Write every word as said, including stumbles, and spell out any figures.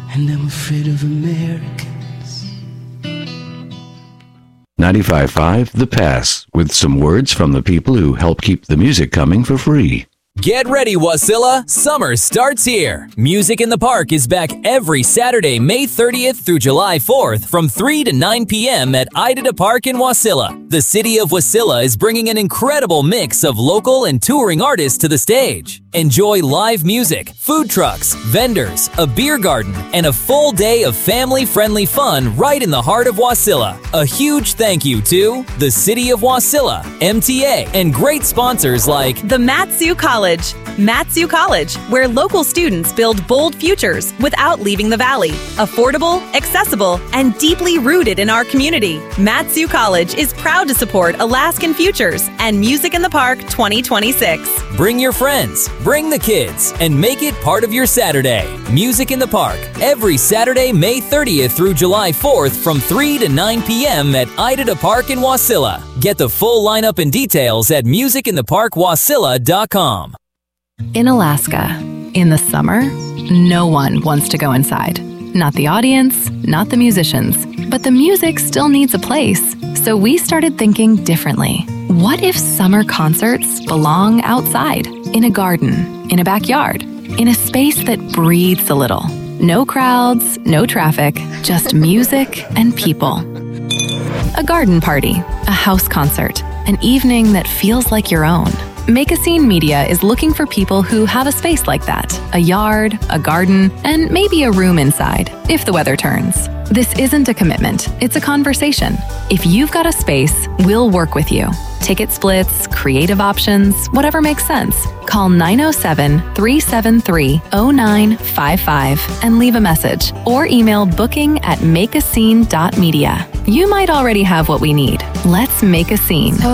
and I'm afraid of Americans. ninety-five point five The Pass, with some words from the people who help keep the music coming for free. Get ready, Wasilla! Summer starts here. Music in the Park is back every Saturday, May thirtieth through July fourth from three to nine p.m. at Idada Park in Wasilla. The city of Wasilla is bringing an incredible mix of local and touring artists to the stage. Enjoy live music, food trucks, vendors, a beer garden, and a full day of family-friendly fun right in the heart of Wasilla. A huge thank you to the City of Wasilla, M T A, and great sponsors like the Mat-Su College. Mat-Su College, where local students build bold futures without leaving the valley. Affordable, accessible, and deeply rooted in our community. Mat-Su College is proud to support Alaskan Futures and Music in the Park twenty twenty-six. Bring your friends, bring the kids, and make it part of your Saturday. Music in the Park, every Saturday, May thirtieth through July fourth from three to nine p.m. at Idada Park in Wasilla. Get the full lineup and details at music in the park wasilla dot com. In Alaska, in the summer, no one wants to go inside. Not the audience, not the musicians, but the music still needs a place. So we started thinking differently. What if summer concerts belong outside, in a garden, in a backyard, in a space that breathes a little? No crowds, no traffic, just music and people. A garden party, a house concert, an evening that feels like your own. Make a Scene Media is looking for people who have a space like that, a yard, a garden, and maybe a room inside, if the weather turns. This isn't a commitment, it's a conversation. If you've got a space, we'll work with you. Ticket splits, creative options, whatever makes sense. Call nine oh seven, three seven three, oh nine five five and leave a message, or email booking at make a scene dot media. You might already have what we need. Let's make a scene.